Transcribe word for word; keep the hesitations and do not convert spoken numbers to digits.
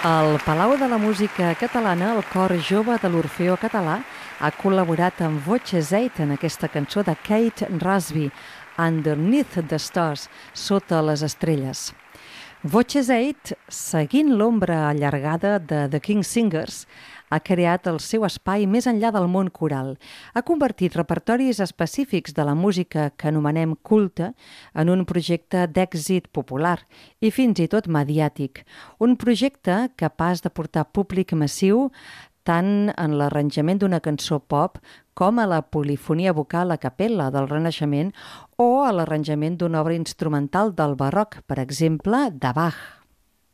Al Palau de la Música Catalana, el cor jove de l'Orfeó Català ha col·laborat amb Voces Eight en aquesta cançó de Kate Rusby, Underneath the Stars, sota les estrelles. Voces Eight, seguint l'ombra allargada de The King Singers, ha creat el seu espai més enllà del món coral. Ha convertit repertoris específics de la música que anomenem culte en un projecte d'èxit popular i fins i tot mediàtic. Un projecte capaç de portar públic massiu tant en l'arranjament d'una cançó pop com a la polifonia vocal a capella del Renaixement o a l'arranjament d'una obra instrumental del barroc, per exemple, de Bach.